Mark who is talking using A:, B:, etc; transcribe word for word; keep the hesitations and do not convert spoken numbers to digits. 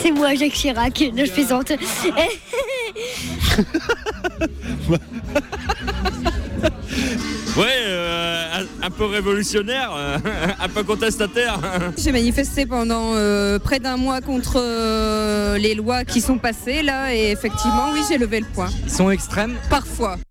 A: C'est moi, Jacques Chirac. Non, je plaisante.
B: Ouais, euh, un, un peu révolutionnaire, euh, un peu contestataire.
C: J'ai manifesté pendant euh, près d'un mois contre euh, les lois qui sont passées là et effectivement, oui, j'ai levé le poing.
D: Ils sont extrêmes.
C: Parfois.